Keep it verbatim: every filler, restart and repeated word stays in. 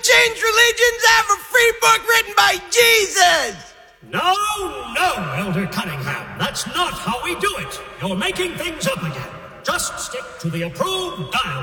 change religions, I have a free book written by Jesus! No, no, Elder Cunningham. That's not how we do it. You're making things up again. Just stick to the approved dialogue.